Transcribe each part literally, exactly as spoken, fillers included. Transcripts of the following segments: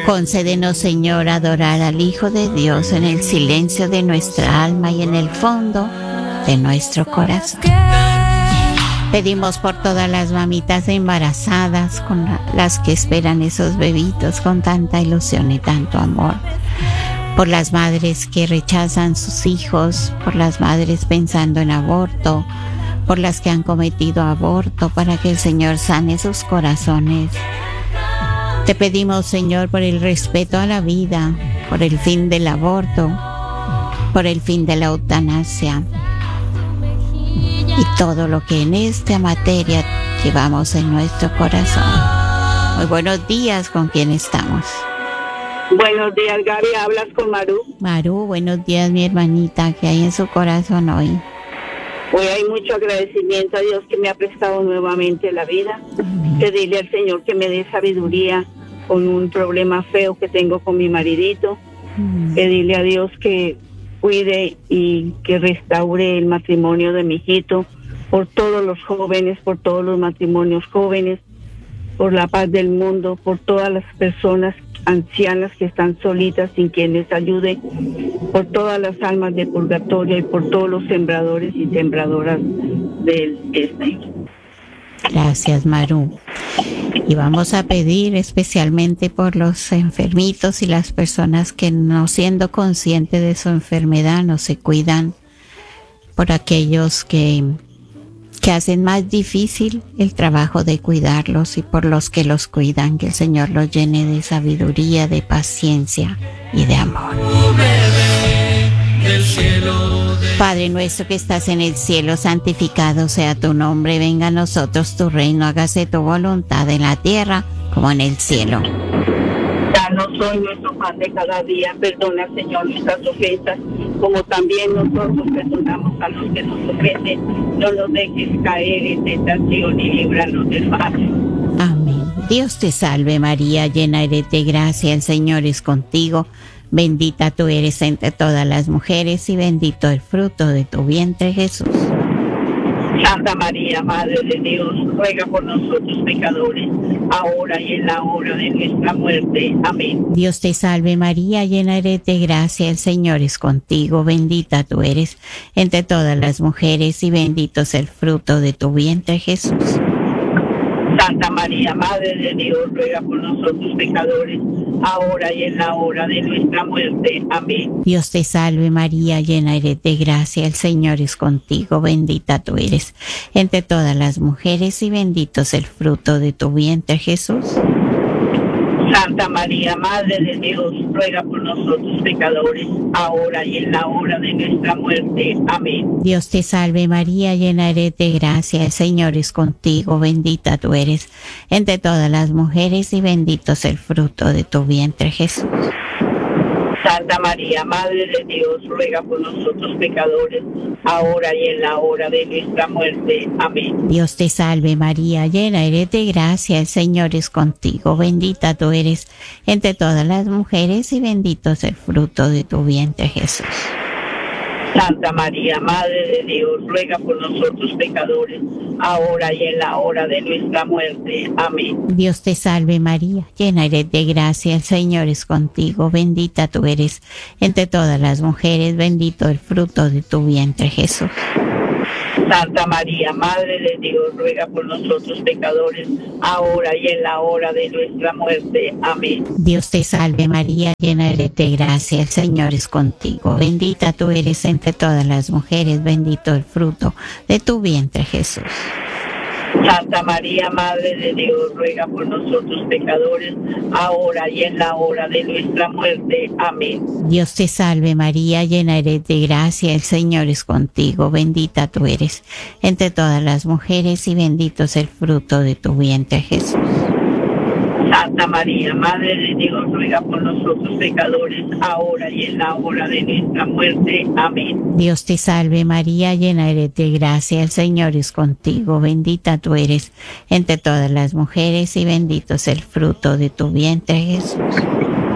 Concédenos, Señor, adorar al Hijo de Dios en el silencio de nuestra alma y en el fondo de nuestro corazón. Pedimos por todas las mamitas embarazadas, con la, las que esperan esos bebitos con tanta ilusión y tanto amor. Por las madres que rechazan sus hijos, por las madres pensando en aborto, por las que han cometido aborto, para que el Señor sane sus corazones. Te pedimos, Señor, por el respeto a la vida, por el fin del aborto, por el fin de la eutanasia y todo lo que en esta materia llevamos en nuestro corazón. Muy buenos días, ¿con quién estamos? Buenos días, Gaby, hablas con Maru. Maru, buenos días, mi hermanita, ¿qué hay en su corazón hoy? Hoy hay mucho agradecimiento a Dios que me ha prestado nuevamente la vida. Amén. Pedirle al Señor que me dé sabiduría con un problema feo que tengo con mi maridito. Amén. Pedirle a Dios que cuide y que restaure el matrimonio de mi hijito, por todos los jóvenes, por todos los matrimonios jóvenes, por la paz del mundo, por todas las personas ancianas que están solitas sin quien les ayude, por todas las almas de purgatorio y por todos los sembradores y sembradoras del este. Gracias, Maru. Y vamos a pedir especialmente por los enfermitos y las personas que, no siendo conscientes de su enfermedad, no se cuidan, por aquellos que que hacen más difícil el trabajo de cuidarlos y por los que los cuidan, que el Señor los llene de sabiduría, de paciencia y de amor. Padre nuestro que estás en el cielo, santificado sea tu nombre, venga a nosotros tu reino, hágase tu voluntad en la tierra como en el cielo. Danos hoy nuestro pan de cada día, perdona, Señor, nuestras ofensas, como también nosotros perdonamos a los que nos ofenden. No nos dejes caer en tentación y líbranos del mal. Amén. Dios te salve María, llena eres de gracia, el Señor es contigo. Bendita tú eres entre todas las mujeres y bendito el fruto de tu vientre, Jesús. Santa María, Madre de Dios, ruega por nosotros pecadores, ahora y en la hora de nuestra muerte. Amén. Dios te salve María, llena eres de gracia, el Señor es contigo, bendita tú eres entre todas las mujeres y bendito es el fruto de tu vientre, Jesús. Santa María, Madre de Dios, ruega por nosotros pecadores, ahora y en la hora de nuestra muerte. Amén. Dios te salve María, llena eres de gracia, el Señor es contigo, bendita tú eres entre todas las mujeres y bendito es el fruto de tu vientre, Jesús. Santa María, Madre de Dios, ruega por nosotros pecadores, ahora y en la hora de nuestra muerte. Amén. Dios te salve María, llena eres de gracia, el Señor es contigo, bendita tú eres entre todas las mujeres y bendito es el fruto de tu vientre, Jesús. Santa María, Madre de Dios, ruega por nosotros pecadores, ahora y en la hora de nuestra muerte. Amén. Dios te salve María, llena eres de gracia, el Señor es contigo, bendita tú eres entre todas las mujeres y bendito es el fruto de tu vientre, Jesús. Santa María, Madre de Dios, ruega por nosotros pecadores, ahora y en la hora de nuestra muerte. Amén. Dios te salve María, llena eres de gracia, el Señor es contigo, bendita tú eres entre todas las mujeres, bendito el fruto de tu vientre, Jesús. Santa María, Madre de Dios, ruega por nosotros pecadores, ahora y en la hora de nuestra muerte. Amén. Dios te salve María, llena eres de gracia, el Señor es contigo, bendita tú eres entre todas las mujeres, bendito el fruto de tu vientre, Jesús. Santa María, Madre de Dios, ruega por nosotros pecadores, ahora y en la hora de nuestra muerte. Amén. Dios te salve María, llena eres de gracia, el Señor es contigo, bendita tú eres entre todas las mujeres y bendito es el fruto de tu vientre, Jesús. Santa María, Madre de Dios, ruega por nosotros pecadores, ahora y en la hora de nuestra muerte. Amén. Dios te salve María, llena eres de gracia, el Señor es contigo, bendita tú eres entre todas las mujeres y bendito es el fruto de tu vientre, Jesús.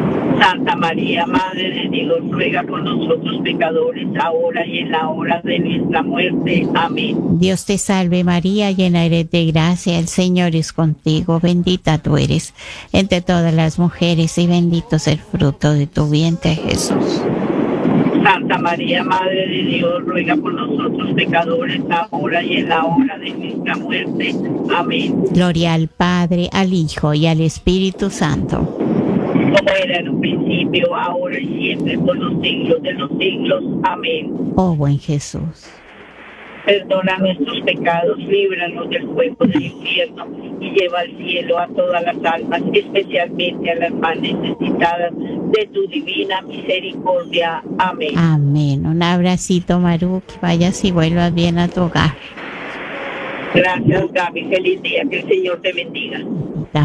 Santa María, Madre de Dios, ruega por nosotros pecadores, ahora y en la hora de nuestra muerte. Amén. Dios te salve María, llena eres de gracia, el Señor es contigo, bendita tú eres entre todas las mujeres y bendito es el fruto de tu vientre, Jesús. Santa María, Madre de Dios, ruega por nosotros pecadores, ahora y en la hora de nuestra muerte. Amén. Gloria al Padre, al Hijo y al Espíritu Santo. Como era en un principio, ahora y siempre, por los siglos de los siglos. Amén. Oh buen Jesús. Perdona nuestros pecados, líbranos del fuego del infierno y lleva al cielo a todas las almas, especialmente a las más necesitadas de tu divina misericordia. Amén. Amén. Un abracito, Maru, que vayas y vuelvas bien a tu hogar. Gracias, Gaby. Feliz día. Que el Señor te bendiga.